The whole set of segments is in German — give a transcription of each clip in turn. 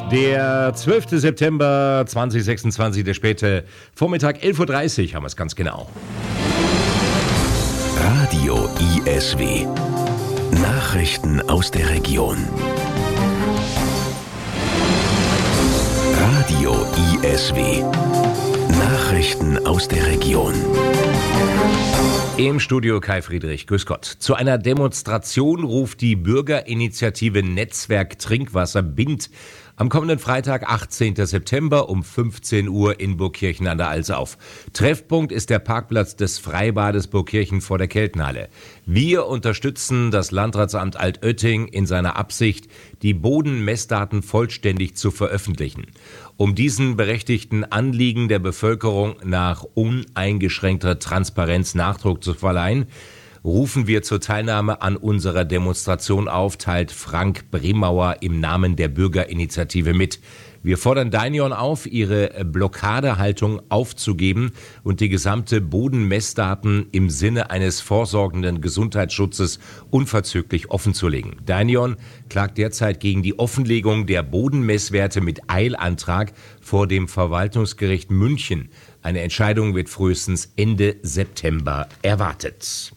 Der 12. September 2026, der späte Vormittag, 11.30 Uhr haben wir es ganz genau. Radio ISW. Nachrichten aus der Region. Radio ISW. Nachrichten aus der Region. Im Studio Kai Friedrich, grüß Gott. Zu einer Demonstration ruft die Bürgerinitiative Netzwerk Trinkwasser BIND am kommenden Freitag, 18. September um 15 Uhr in Burgkirchen an der Alz auf. Treffpunkt ist der Parkplatz des Freibades Burgkirchen vor der Keltenhalle. Wir unterstützen das Landratsamt Altötting in seiner Absicht, die Bodenmessdaten vollständig zu veröffentlichen. Um diesen berechtigten Anliegen der Bevölkerung nach uneingeschränkter Transparenz Nachdruck zu verleihen, rufen wir zur Teilnahme an unserer Demonstration auf, teilt Frank Bremauer im Namen der Bürgerinitiative mit. Wir fordern Dainion auf, ihre Blockadehaltung aufzugeben und die gesamte Bodenmessdaten im Sinne eines vorsorgenden Gesundheitsschutzes unverzüglich offenzulegen. Dainion klagt derzeit gegen die Offenlegung der Bodenmesswerte mit Eilantrag vor dem Verwaltungsgericht München. Eine Entscheidung wird frühestens Ende September erwartet.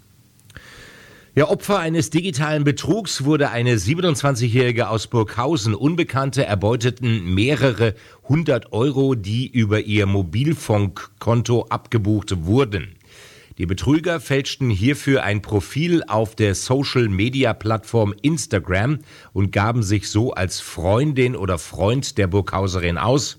Ja, Opfer eines digitalen Betrugs wurde eine 27-Jährige aus Burghausen. Unbekannte erbeuteten mehrere 100 Euro, die über ihr Mobilfunkkonto abgebucht wurden. Die Betrüger fälschten hierfür ein Profil auf der Social-Media-Plattform Instagram und gaben sich so als Freundin oder Freund der Burghauserin aus,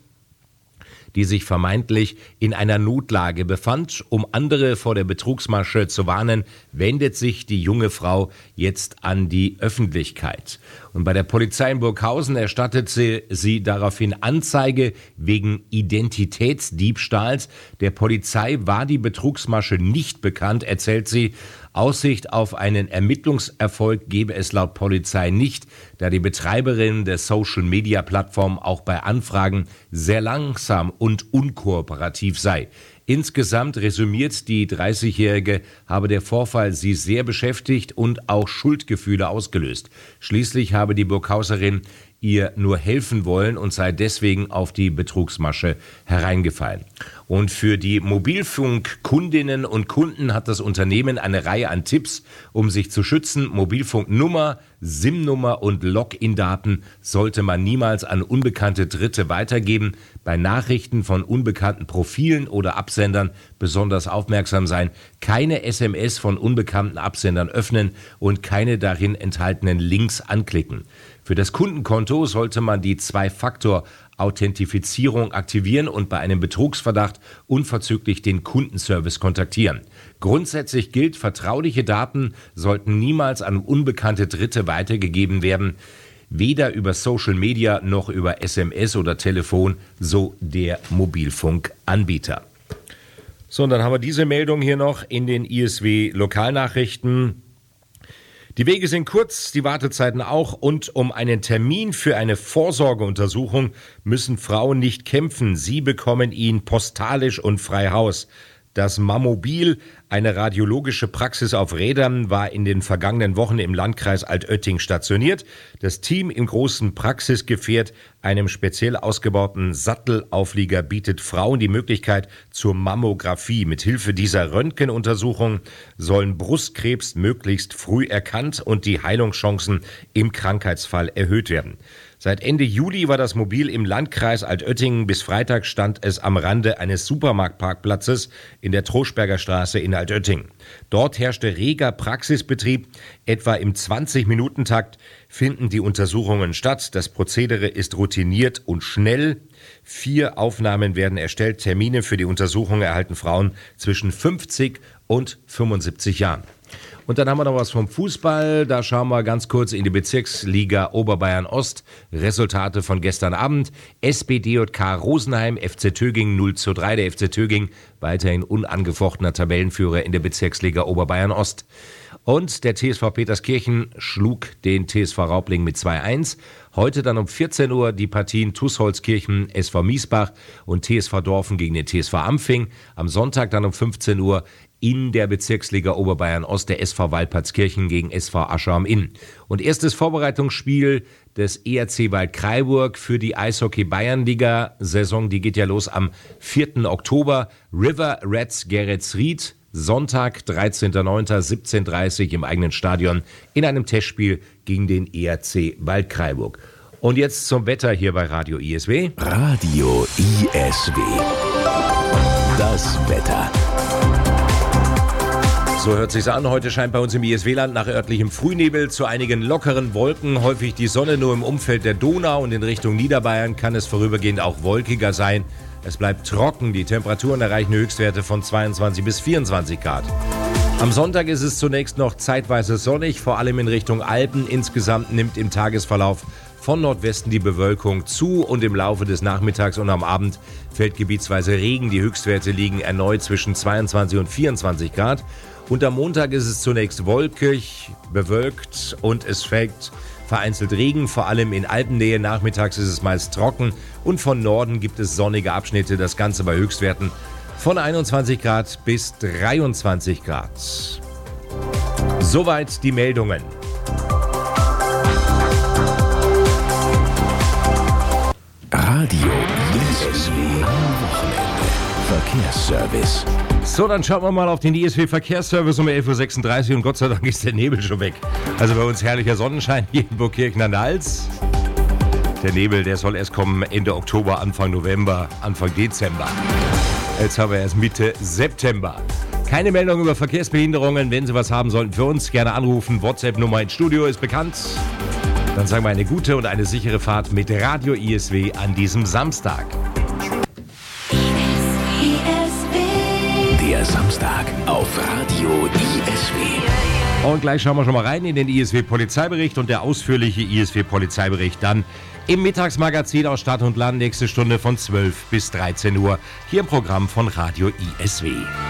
die sich vermeintlich in einer Notlage befand. Um andere vor der Betrugsmasche zu warnen, wendet sich die junge Frau jetzt an die Öffentlichkeit. Und bei der Polizei in Burghausen erstattet sie daraufhin Anzeige wegen Identitätsdiebstahls. Der Polizei war die Betrugsmasche nicht bekannt, erzählt sie. Aussicht auf einen Ermittlungserfolg gebe es laut Polizei nicht, da die Betreiberin der Social-Media-Plattform auch bei Anfragen sehr langsam und unkooperativ sei. Insgesamt resümiert die 30-Jährige, habe der Vorfall sie sehr beschäftigt und auch Schuldgefühle ausgelöst. Schließlich habe die Burghauserin ihr nur helfen wollen und sei deswegen auf die Betrugsmasche hereingefallen. Und für die Mobilfunkkundinnen und Kunden hat das Unternehmen eine Reihe an Tipps, um sich zu schützen. Mobilfunknummer, SIM-Nummer und Login-Daten sollte man niemals an unbekannte Dritte weitergeben. Bei Nachrichten von unbekannten Profilen oder Absendern besonders aufmerksam sein. Keine SMS von unbekannten Absendern öffnen und keine darin enthaltenen Links anklicken. Für das Kundenkonto sollte man die Zwei-Faktor-Authentifizierung aktivieren und bei einem Betrugsverdacht unverzüglich den Kundenservice kontaktieren. Grundsätzlich gilt, vertrauliche Daten sollten niemals an unbekannte Dritte weitergegeben werden, weder über Social Media noch über SMS oder Telefon, so der Mobilfunkanbieter. So, und dann haben wir diese Meldung hier noch in den ISW-Lokalnachrichten. Die Wege sind kurz, die Wartezeiten auch, und um einen Termin für eine Vorsorgeuntersuchung müssen Frauen nicht kämpfen. Sie bekommen ihn postalisch und frei Haus. Das Mammobil, eine radiologische Praxis auf Rädern, war in den vergangenen Wochen im Landkreis Altötting stationiert. Das Team im großen Praxisgefährt, einem speziell ausgebauten Sattelauflieger, bietet Frauen die Möglichkeit zur Mammographie. Mithilfe dieser Röntgenuntersuchung sollen Brustkrebs möglichst früh erkannt und die Heilungschancen im Krankheitsfall erhöht werden. Seit Ende Juli war das Mobil im Landkreis Altötting. Bis Freitag stand es am Rande eines Supermarktparkplatzes in der Troschberger Straße in Altötting. Dort herrschte reger Praxisbetrieb. Etwa im 20-Minuten-Takt finden die Untersuchungen statt. Das Prozedere ist routiniert und schnell. 4 Aufnahmen werden erstellt. Termine für die Untersuchung erhalten Frauen zwischen 50 und 75 Jahren. Und dann haben wir noch was vom Fußball. Da schauen wir ganz kurz in die Bezirksliga Oberbayern Ost. Resultate von gestern Abend. SBDJK Rosenheim, FC Töging 0:3. Der FC Töging weiterhin unangefochtener Tabellenführer in der Bezirksliga Oberbayern Ost. Und der TSV Peterskirchen schlug den TSV Raubling mit 2:1. Heute dann um 14 Uhr die Partien TuS Holzkirchen, SV Miesbach und TSV Dorfen gegen den TSV Ampfing. Am Sonntag dann um 15 Uhr in der Bezirksliga Oberbayern Ost, der SV Waldpartskirchen gegen SV Ascher am Inn. Und erstes Vorbereitungsspiel des ERC Waldkraiburg für die Eishockey-Bayernliga-Saison, die geht ja los am 4. Oktober. River Reds Geretsried, Sonntag, 13.09., 17:30 Uhr im eigenen Stadion in einem Testspiel gegen den ERC Waldkraiburg. Und jetzt zum Wetter hier bei Radio ISW. Radio ISW. Das Wetter. So hört sich's an. Heute scheint bei uns im ISW-Land nach örtlichem Frühnebel zu einigen lockeren Wolken häufig die Sonne. Nur im Umfeld der Donau und in Richtung Niederbayern kann es vorübergehend auch wolkiger sein. Es bleibt trocken. Die Temperaturen erreichen Höchstwerte von 22 bis 24 Grad. Am Sonntag ist es zunächst noch zeitweise sonnig, vor allem in Richtung Alpen. Insgesamt nimmt im Tagesverlauf von Nordwesten die Bewölkung zu und im Laufe des Nachmittags und am Abend fällt gebietsweise Regen. Die Höchstwerte liegen erneut zwischen 22 und 24 Grad. Und am Montag ist es zunächst wolkig, bewölkt und es fällt vereinzelt Regen, vor allem in Alpennähe. Nachmittags ist es meist trocken und von Norden gibt es sonnige Abschnitte. Das Ganze bei Höchstwerten von 21 Grad bis 23 Grad. Soweit die Meldungen. Radio ISW am Wochenende. Verkehrsservice. So, dann schauen wir mal auf den ISW-Verkehrsservice um 11.36 Uhr und Gott sei Dank ist der Nebel schon weg. Also bei uns herrlicher Sonnenschein hier in Burgkirchen an der Alz. Der Nebel, der soll erst kommen Ende Oktober, Anfang November, Anfang Dezember. Jetzt haben wir erst Mitte September. Keine Meldung über Verkehrsbehinderungen. Wenn Sie was haben sollten für uns, gerne anrufen. WhatsApp-Nummer ins Studio ist bekannt. Dann sagen wir eine gute und eine sichere Fahrt mit Radio ISW an diesem Samstag. Der Samstag auf Radio ISW. Und gleich schauen wir schon mal rein in den ISW-Polizeibericht und der ausführliche ISW-Polizeibericht dann im Mittagsmagazin aus Stadt und Land, nächste Stunde von 12 bis 13 Uhr hier im Programm von Radio ISW.